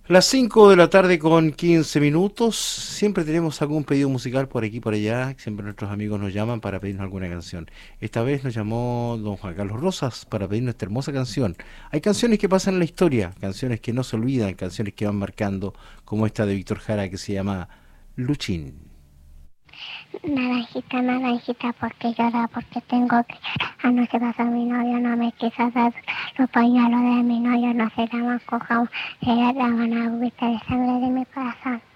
Las 5 de la tarde con 15 minutos. Siempre tenemos algún pedido musical por aquí y por allá. Siempre nuestros amigos nos llaman para pedirnos alguna canción. Esta vez nos llamó don Juan Carlos Rosas para pedir nuestra hermosa canción. Hay canciones que pasan en la historia, canciones que no se olvidan, canciones que van marcando, como esta de Víctor Jara que se llama Luchín. Naranjita, naranjita, porque llora, porque tengo que anoche pasó mi novio, no me quiso dar los pañuelos de mi novio, no se llaman coja, se llaman agüita de sangre de mi corazón.